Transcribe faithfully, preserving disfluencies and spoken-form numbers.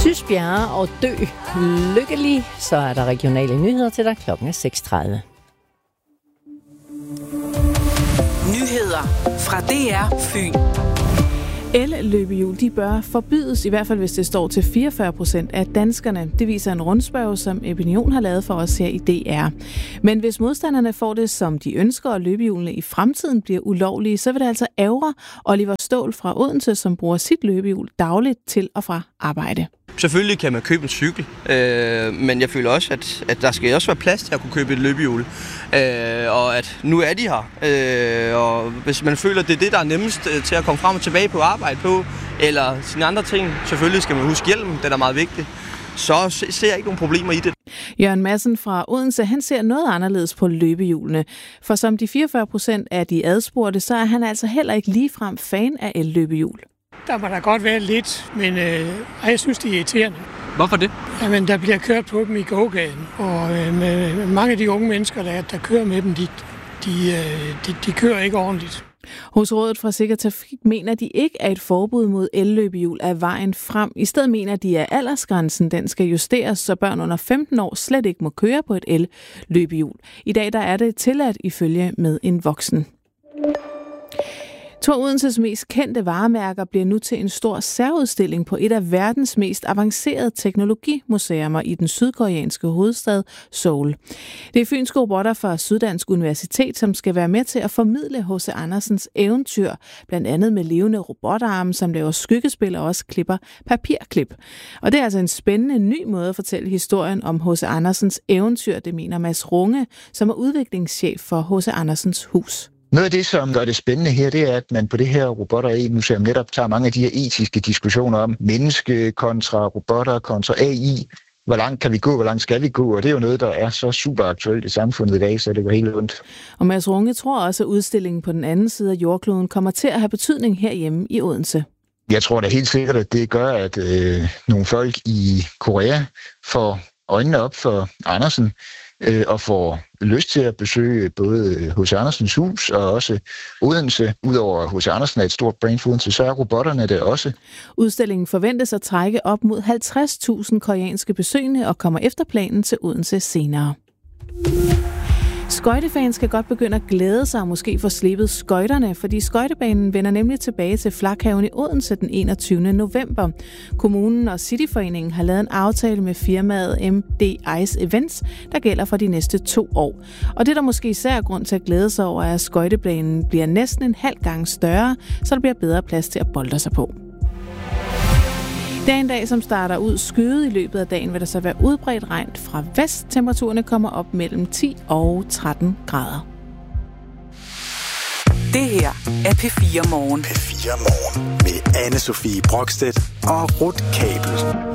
Sysbjerre og Dø Lykkelig. Så er der regionale nyheder til dig klokken er seks tredive. Nyheder fra D R Fyn. El-løbehjul, de bør forbydes, i hvert fald hvis det står til fireogfyrre procent af danskerne. Det viser en rundspørge, som Opinion har lavet for os her i D R. Men hvis modstanderne får det, som de ønsker, og løbehjulene i fremtiden bliver ulovlige, så vil det altså ærgre Oliver Ståhl fra Odense, som bruger sit løbehjul dagligt til og fra arbejde. Selvfølgelig kan man købe en cykel, øh, men jeg føler også, at, at der skal også være plads til at kunne købe et løbehjul. Øh, og at nu er de her, øh, og hvis man føler, at det er det, der er nemmest til at komme frem og tilbage på arbejde på, eller sine andre ting, selvfølgelig skal man huske hjelmen, den er meget vigtig, så ser jeg ikke nogen problemer i det. Jørgen Madsen fra Odense, han ser noget anderledes på løbehjulene. For som de fireogfyrre procent af de adspurgte, så er han altså heller ikke ligefrem fan af el-løbehjul. Der må da godt være lidt, men øh, jeg synes, det er irriterende. Hvorfor det? Jamen, der bliver kørt på dem i gågaden, og øh, med mange af de unge mennesker, der, der kører med dem, de, de, øh, de, de kører ikke ordentligt. Hos Rådet for Sikker Trafik mener de ikke, at et forbud mod el-løbehjul er vejen frem. I stedet mener de, at aldersgrænsen den skal justeres, så børn under femten år slet ikke må køre på et el-løbehjul. I dag der er det tilladt ifølge med en voksen. To af Odenses mest kendte varemærker bliver nu til en stor særudstilling på et af verdens mest avancerede teknologimuseer i den sydkoreanske hovedstad Seoul. Det er fynske robotter fra Syddansk Universitet, som skal være med til at formidle H C Andersens eventyr, blandt andet med levende robotarme, som laver skyggespil og også klipper papirklip. Og det er altså en spændende ny måde at fortælle historien om H C Andersens eventyr, det mener Mads Runge, som er udviklingschef for H C Andersens hus. Noget af det, som gør det spændende her, det er, at man på det her robotter A I-museum netop tager mange af de her etiske diskussioner om menneske kontra robotter kontra A I. Hvor langt kan vi gå, hvor langt skal vi gå? Og det er jo noget, der er så super aktuelt i samfundet i dag, så det går helt ondt. Og Mads Runge tror også, at udstillingen på den anden side af jordkloden kommer til at have betydning herhjemme i Odense. Jeg tror da helt sikkert, at det gør, at øh, nogle folk i Korea får øjnene op for Andersen, og får lyst til at besøge både H C Andersens hus og også Odense. Udover H C Andersen er et stort brand for Odense, så er robotterne det også. Udstillingen forventes at trække op mod halvtreds tusind koreanske besøgende og kommer efter planen til Odense senere. Skøjtefans skal godt begynde at glæde sig og måske få slebet skøjterne, fordi skøjtebanen vender nemlig tilbage til Flakhaven i Odense den enogtyvende november. Kommunen og Cityforeningen har lavet en aftale med firmaet M D Ice Events, der gælder for de næste to år. Og det der måske især grund til at glæde sig over, er, at skøjtebanen bliver næsten en halv gang større, så der bliver bedre plads til at boltre sig på. Det er en dag, som starter ud skyet. I løbet af dagen vil der så være udbredt regn fra vest. Temperaturerne kommer op mellem ti og tretten grader. Det her er P fire Morgen. P fire Morgen med Anne Sofie Brokstedt og Ruth Kabel.